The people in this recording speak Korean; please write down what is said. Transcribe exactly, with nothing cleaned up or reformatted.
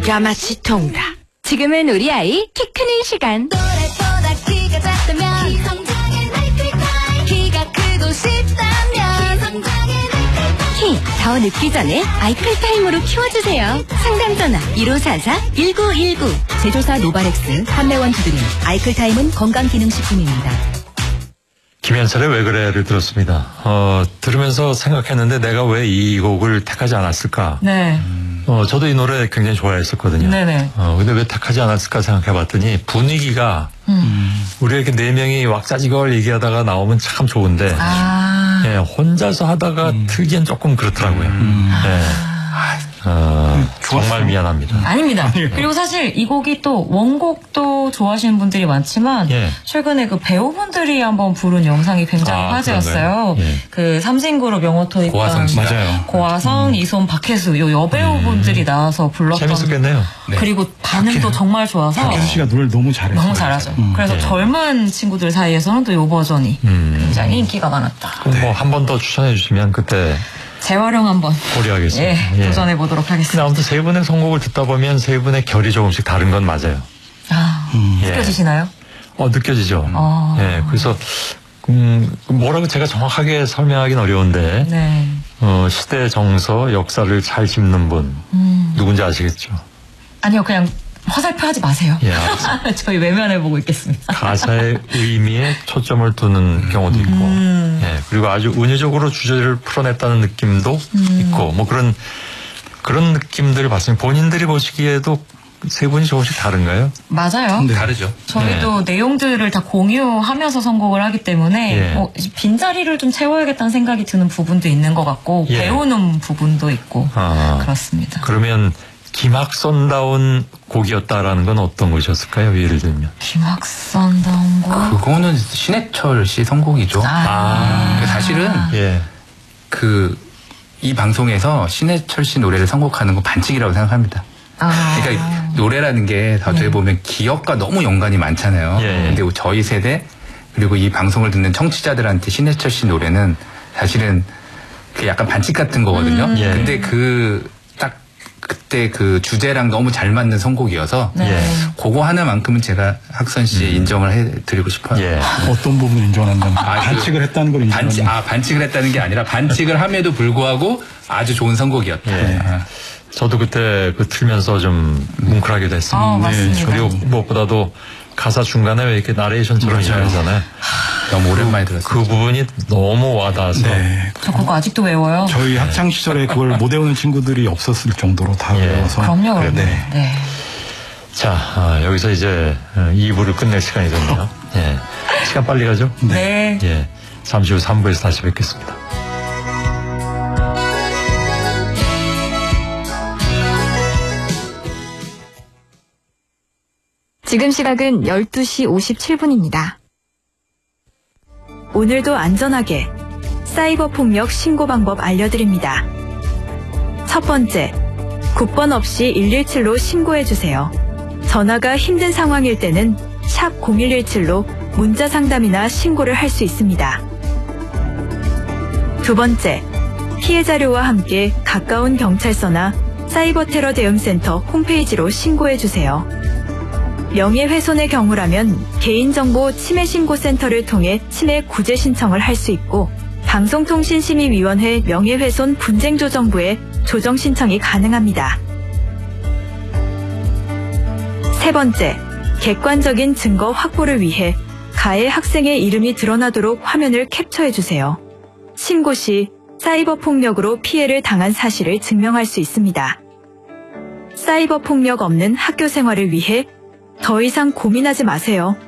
기가마치 통닭. 지금은 우리 아이 키 크는 시간. 노래보다 키가 작다면 기성장의 나이클타임. 키가 크고 싶다면 기성장의 나이클타임. 키 더 늦기 전에 아이클타임으로 키워주세요. 상담 전화 일오사사 일구일구. 제조사 노바렉스, 판매원 두드림. 아이클타임은 건강기능식품입니다. 김현철의 왜 그래를 들었습니다. 어, 들으면서 생각했는데 내가 왜 이 곡을 택하지 않았을까? 네. 어, 저도 이 노래 굉장히 좋아했었거든요. 네네. 어, 근데 왜 택하지 않았을까 생각해봤더니 분위기가 음. 우리 이렇게 네 명이 왁자지껄 얘기하다가 나오면 참 좋은데 아. 예, 혼자서 하다가 음. 틀기엔 조금 그렇더라고요. 음. 예. 어, 정말 미안합니다. 아닙니다. 그리고 사실 이 곡이 또 원곡도 좋아하시는 분들이 많지만 예. 최근에 그 배우분들이 한번 부른 영상이 굉장히 아, 화제였어요. 예. 그 삼진그룹 영어토 있던 고화성 씨가. 맞아요. 고화성, 음. 이손, 박혜수 요 여배우분들이 음. 나와서 불렀던 재밌었겠네요. 네. 그리고 반응도 정말 좋아서 박혜수 씨가 노래를 너무 잘했어요. 너무 잘하죠. 음. 그래서 예. 젊은 친구들 사이에서는 또 요 버전이 음. 굉장히 인기가 많았다. 그럼 뭐 한 번 더 추천해 주시면 그때 재활용 한번 고려하겠습니다. 예, 예. 도전해 보도록 근데 하겠습니다. 아무튼 세 분의 선곡을 듣다 보면 세 분의 결이 조금씩 다른 건 맞아요. 아, 음. 예. 느껴지시나요? 어, 느껴지죠. 아. 예, 그래서, 음, 뭐라고 제가 정확하게 설명하기는 어려운데, 네. 어, 시대 정서, 역사를 잘 짚는 분, 음. 누군지 아시겠죠? 아니요, 그냥 화살표 하지 마세요. 예, 알았습니다. 저희 외면해 보고 있겠습니다. 가사의 의미에 초점을 두는 경우도 있고, 음. 예, 그리고 아주 은유적으로 주제를 풀어냈다는 느낌도 음. 있고, 뭐 그런, 그런 느낌들을 봤으면 본인들이 보시기에도 세 분이 조금씩 다른가요? 맞아요. 네. 다르죠. 저희도 내용들을 다 공유하면서 선곡을 하기 때문에 예. 어, 빈자리를 좀 채워야겠다는 생각이 드는 부분도 있는 것 같고 예. 배우는 부분도 있고 아, 그렇습니다. 그러면 김학선다운 곡이었다라는 건 어떤 것이었을까요? 예를 들면. 김학선다운 곡. 그거는 신해철 씨 선곡이죠. 아. 그 사실은 예. 그 이 방송에서 신해철 씨 노래를 선곡하는 건 반칙이라고 생각합니다. 아. 그러니까 노래라는 게 어떻게 보면 기억과 너무 연관이 많잖아요. 예. 근데 저희 세대 그리고 이 방송을 듣는 청취자들한테 신해철 씨 노래는 사실은 그 약간 반칙 같은 거거든요. 음. 예. 근데 그 딱 그때 그 주제랑 너무 잘 맞는 선곡이어서 네. 예. 그거 하나만큼은 제가 학선 씨에 인정을 해드리고 싶어요. 예. 어떤 부분 인정한다는 아, 그 반칙을 했다는 걸 인정하는 반칙, 아, 반칙을 했다는 게 아니라 반칙을 함에도 불구하고 아주 좋은 선곡이었다. 예. 아. 저도 그때 그 틀면서 좀 뭉클하기도 했습니다. 아, 맞습니다. 그리고 무엇보다도 가사 중간에 왜 이렇게 나레이션처럼 시작하잖아요. 너무 오랜만에 들었어요. 그 부분이 너무 와닿아서. 네. 저 그거 아직도 외워요. 저희 학창 시절에 그걸 못 외우는 친구들이 없었을 정도로 다 예. 외워서 그럼요, 그럼요. 네. 네. 자, 아, 여기서 이제 이 부를 끝낼 시간이 됐네요. 예. 시간 빨리 가죠? 네. 예. 잠시 후 삼 부에서 다시 뵙겠습니다. 지금 시각은 열두 시 오십칠 분입니다. 오늘도 안전하게 사이버 폭력 신고 방법 알려드립니다. 첫 번째, 국번 없이 일일칠로 신고해주세요. 전화가 힘든 상황일 때는 샵 공일일칠로 문자 상담이나 신고를 할 수 있습니다. 두 번째, 피해 자료와 함께 가까운 경찰서나 사이버 테러 대응센터 홈페이지로 신고해주세요. 명예훼손의 경우라면 개인정보 침해신고센터를 통해 침해 구제 신청을 할 수 있고 방송통신심의위원회 명예훼손 분쟁조정부에 조정 신청이 가능합니다. 세 번째, 객관적인 증거 확보를 위해 가해 학생의 이름이 드러나도록 화면을 캡처해주세요. 신고 시 사이버 폭력으로 피해를 당한 사실을 증명할 수 있습니다. 사이버 폭력 없는 학교 생활을 위해 더 이상 고민하지 마세요.